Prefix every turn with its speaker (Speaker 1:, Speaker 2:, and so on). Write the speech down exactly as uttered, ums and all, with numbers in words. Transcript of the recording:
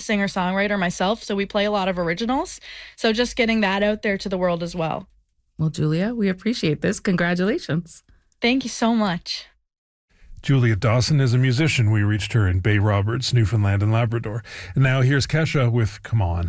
Speaker 1: singer-songwriter myself, so we play a lot of originals. So just getting that out there to the world as well.
Speaker 2: Well, Julia, we appreciate this. Congratulations.
Speaker 1: Thank you so much.
Speaker 3: Julia Dawson is a musician. We reached her in Bay Roberts, Newfoundland and Labrador. And now here's Kesha with Come On.